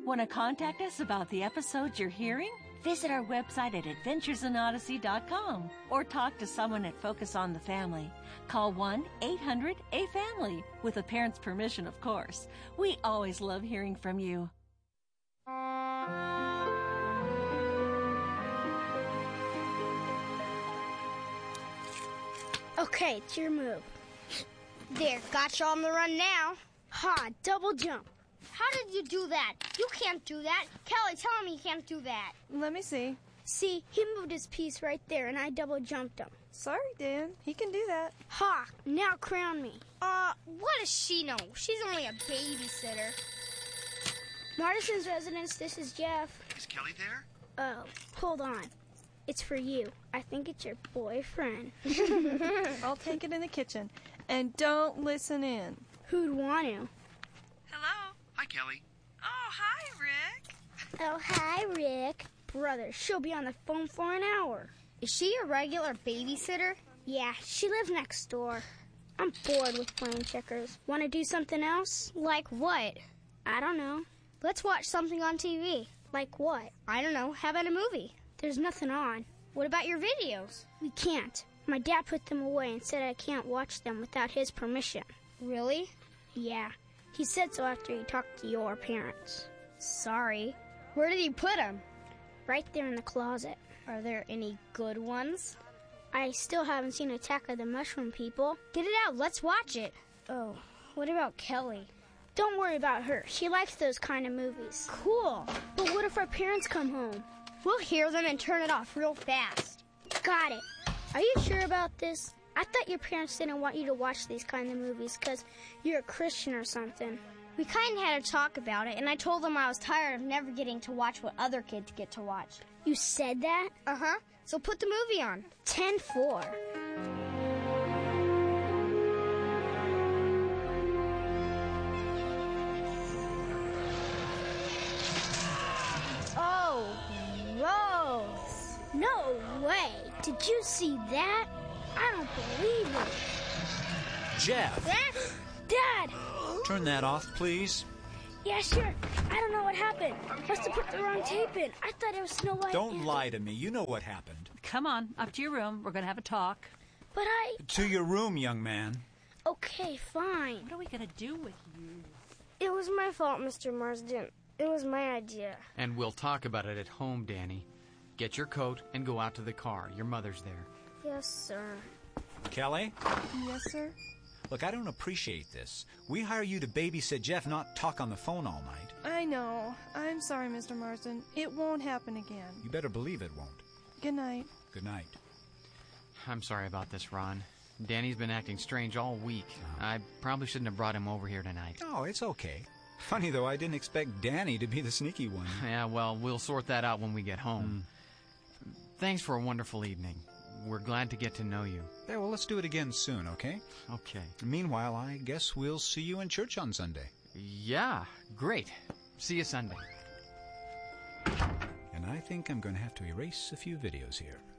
Want to contact us about the episodes you're hearing? Visit our website at adventuresinodyssey.com or talk to someone at Focus on the Family. Call 1-800-A-FAMILY, with a parent's permission, of course. We always love hearing from you. Okay, it's your move. There, got you on the run now. Ha, double jump. How did you do that? You can't do that. Kelly, tell him he can't do that. Let me see. See, he moved his piece right there, and I double jumped him. Sorry, Dan. He can do that. Ha, now crown me. What does she know? She's only a babysitter. Martison's residence, this is Jeff. Is Kelly there? Oh, hold on. It's for you. I think it's your boyfriend. I'll take it in the kitchen. And don't listen in. Who'd want to? Hello? Hi, Kelly. Oh, hi, Rick. Oh, hi, Rick. Brother, she'll be on the phone for an hour. Is she a regular babysitter? Yeah, she lives next door. I'm bored with playing checkers. Want to do something else? Like what? I don't know. Let's watch something on TV. Like what? I don't know. How about a movie? There's nothing on. What about your videos? We can't. My dad put them away and said I can't watch them without his permission. Really? Yeah. He said so after he talked to your parents. Sorry. Where did he put them? Right there in the closet. Are there any good ones? I still haven't seen Attack of the Mushroom People. Get it out. Let's watch it. Oh, what about Kelly? Don't worry about her. She likes those kind of movies. Cool. But what if our parents come home? We'll hear them and turn it off real fast. Got it. Are you sure about this? I thought your parents didn't want you to watch these kind of movies because you're a Christian or something. We kind of had a talk about it, and I told them I was tired of never getting to watch what other kids get to watch. You said that? Uh-huh. So put the movie on. 10-4. Oh, gross. No way. Did you see that? I don't believe it. Jeff! Dad! Turn that off, please. Yeah, sure. I don't know what happened. Must have put the wrong tape in. I thought it was Snow White. Don't lie to me. You know what happened. Come on, up to your room. We're going to have a talk. But To your room, young man. Okay, fine. What are we going to do with you? It was my fault, Mr. Marsden. It was my idea. And we'll talk about it at home, Danny. Get your coat and go out to the car. Your mother's there. Yes, sir. Kelly? Yes, sir? Look, I don't appreciate this. We hire you to babysit Jeff, not talk on the phone all night. I know. I'm sorry, Mr. Marsden. It won't happen again. You better believe it won't. Good night. Good night. I'm sorry about this, Ron. Danny's been acting strange all week. I probably shouldn't have brought him over here tonight. Oh, it's okay. Funny, though, I didn't expect Danny to be the sneaky one. Yeah, well, we'll sort that out when we get home. Thanks for a wonderful evening. We're glad to get to know you. Yeah, well, let's do it again soon, okay? Okay. Meanwhile, I guess we'll see you in church on Sunday. Yeah, great. See you Sunday. And I think I'm going to have to erase a few videos here.